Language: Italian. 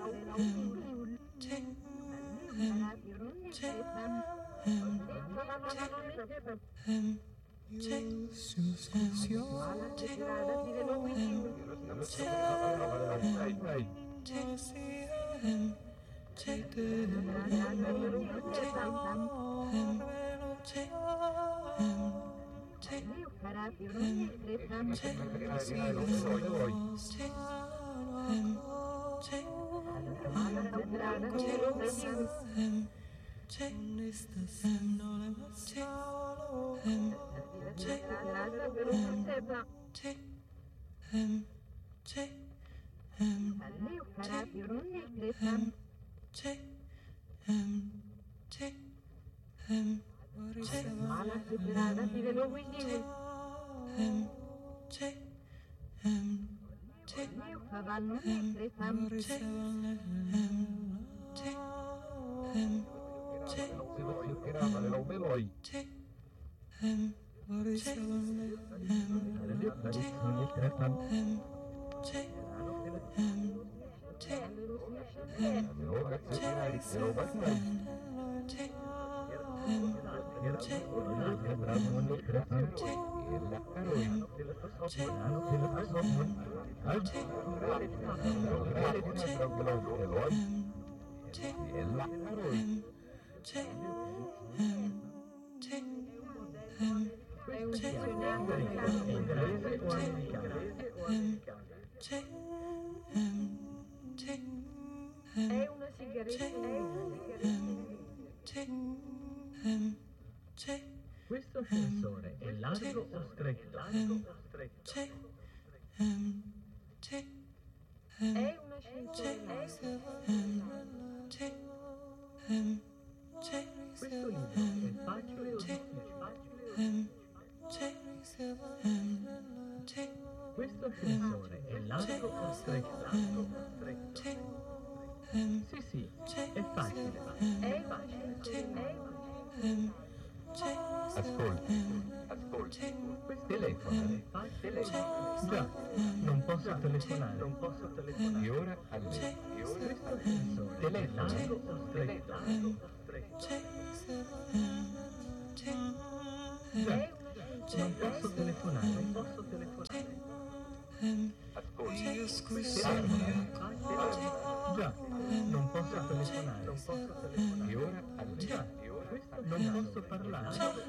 Questo ascensore è largo o stretto? È un ascensore. Questo libro è facile o difficile? Questo ascensore è largo o stretto? Sì, è facile. È facile. Ascolti. Telefono. Già, non posso telefonare. Di ora a lei. Questo ascensore è largo o stretto? Già, non posso telefonare. Ascolti. Già, non posso telefonare. Di ora a lei. Già, non posso parlare.